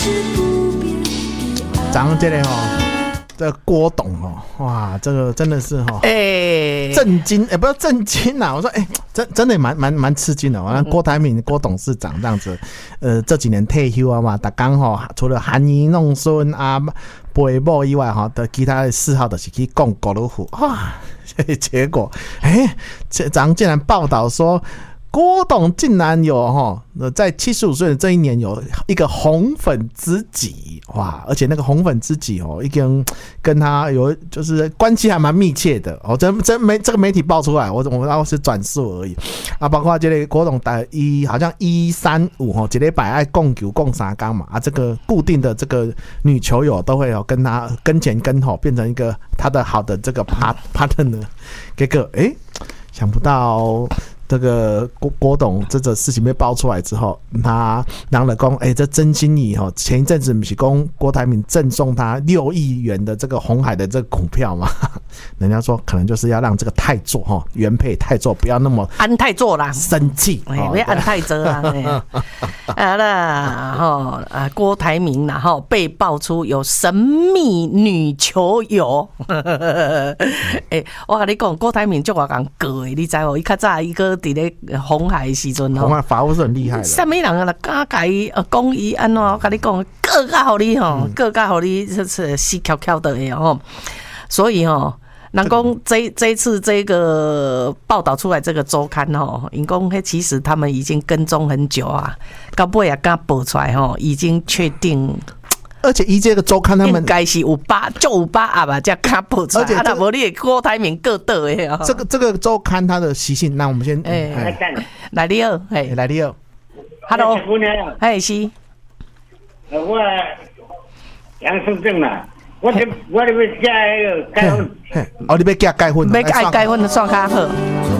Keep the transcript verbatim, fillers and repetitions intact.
咱这里哦。这郭董哦，哇，这个真的是哈、哦，哎、欸，震惊，哎、欸，不要震惊啦！我说，哎、欸，真真的蛮蛮蛮吃惊的。我看郭台铭郭董事长这样子，呃，这几年退休啊嘛，他刚好除了含饴弄孙啊、陪某以外哈的其他的嗜好的是去讲高尔夫哇，结果哎、欸，这咱竟然报道说。郭董竟然有哈，在七十五岁的这一年有一个红粉知己哇，而且那个红粉知己哦，已经跟他有就是关系还蛮密切的哦，真真没这个媒体爆出来，我我然后是转述而已啊，包括这个郭董的一好像一三五哦，这礼拜爱共球共三缸嘛啊，这个固定的这个女球友都会有跟他跟前跟后变成一个他的好的这个 part partner， 结果哎，想不到。这个郭郭董这个事情被爆出来之后，他让了公哎，这真心意哈，前一阵子不是公郭台铭赠送他六亿元的这个鸿海的这个股票嘛，人家说可能就是要让这个太座哈原配太座不要那么安太座啦生气， 哎，不要安太座啦，啊啦哈啊郭台铭然后被爆出有神秘女球友，哎，我跟你讲郭台铭就我讲过的，你知无？伊较早伊个。伫咧红海的时阵吼， 红海法务是很厉害的。 什么人啊？敢甲伊呃讲伊安怎？我跟你讲，各家互你吼，各家互你就是死翘翘的诶吼。所以吼，人讲这这一次这个报道出来这个周刊吼，因讲迄其实他们已经跟踪很久啊，到尾也敢报出来吼，已经确定。 而且依这个周刊他们应该是有把就有把握吧，才敢报出来。而且啊，无你郭台铭各倒的哦。 这个这个周刊它的习性，那我们先哎，来你好，哎， 来你好 ，Hello， 哎是， 我杨胜正啦，我我你要加那个结婚， 哦，你要加结婚， 要爱结婚的算较好。